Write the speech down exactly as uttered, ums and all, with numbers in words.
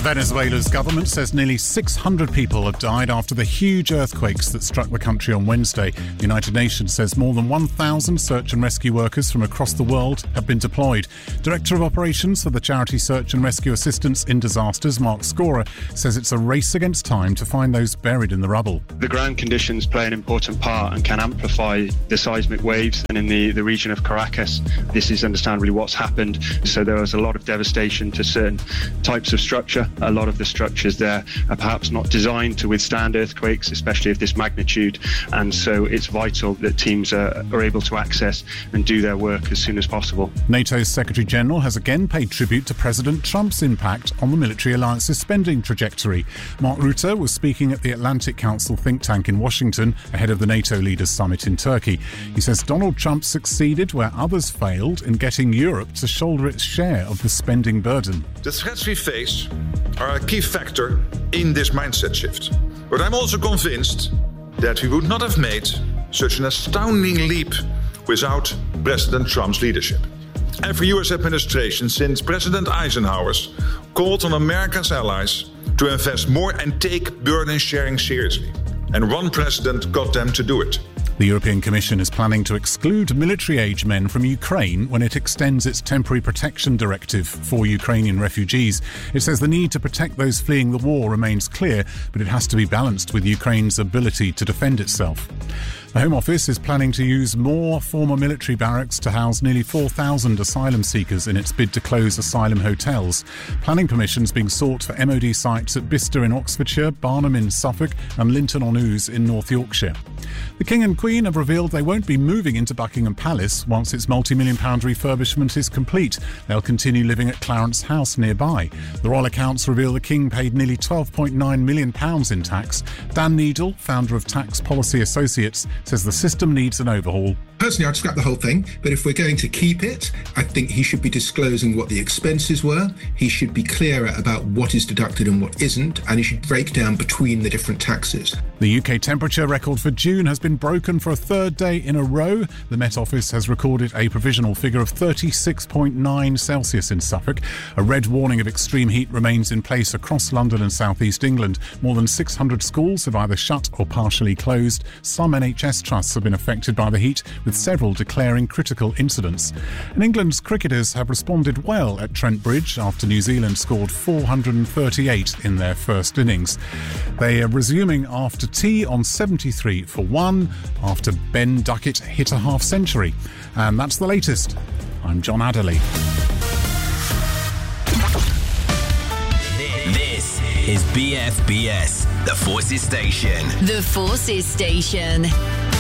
Venezuela's government says nearly six hundred people have died after the huge earthquakes that struck the country on Wednesday. The United Nations says more than one thousand search and rescue workers from across the world have been deployed. Director of Operations for the charity Search and Rescue Assistance in Disasters, Mark Scorer, says it's a race against time to find those buried in the rubble. The ground conditions play an important part and can amplify the seismic waves. And in the, the region of Caracas, this is understandably what's happened. So there was a lot of devastation to certain types of structure. A lot of the structures there are perhaps not designed to withstand earthquakes, especially of this magnitude. And so it's vital that teams are, are able to access and do their work as soon as possible. NATO's Secretary-General has again paid tribute to President Trump's impact on the military alliance's spending trajectory. Mark Rutte was speaking at the Atlantic Council think tank in Washington ahead of the NATO leaders' summit in Turkey. He says Donald Trump succeeded where others failed in getting Europe to shoulder its share of the spending burden. The threats we face are a key factor in this mindset shift. But I'm also convinced that we would not have made such an astounding leap without President Trump's leadership. Every U S administration since President Eisenhower's called on America's allies to invest more and take burden sharing seriously. And one president got them to do it. The European Commission is planning to exclude military-age men from Ukraine when it extends its temporary protection directive for Ukrainian refugees. It says the need to protect those fleeing the war remains clear, but it has to be balanced with Ukraine's ability to defend itself. The Home Office is planning to use more former military barracks to house nearly four thousand asylum seekers in its bid to close asylum hotels. Planning permissions being sought for M O D sites at Bicester in Oxfordshire, Barnham in Suffolk and Linton-on-Ouse in North Yorkshire. The King and Queen have revealed they won't be moving into Buckingham Palace once its multi-million pound refurbishment is complete. They'll continue living at Clarence House nearby. The royal accounts reveal the King paid nearly twelve point nine million pounds in tax. Dan Needle, founder of Tax Policy Associates, says the system needs an overhaul. Personally, I'd scrap the whole thing, but if we're going to keep it, I think he should be disclosing what the expenses were. He should be clearer about what is deducted and what isn't, and he should break down between the different taxes. The U K temperature record for June has been broken for a third day in a row. The Met Office has recorded a provisional figure of thirty-six point nine Celsius in Suffolk. A red warning of extreme heat remains in place across London and South East England. More than six hundred schools have either shut or partially closed. Some N H S trusts have been affected by the heat, with several declaring critical incidents. And England's cricketers have responded well at Trent Bridge after New Zealand scored four hundred thirty-eight in their first innings. They are resuming after tea on seventy-three for one after Ben Duckett hit a half century. And that's the latest. I'm John Adderley. This is B F B S, the Forces Station. The Forces Station.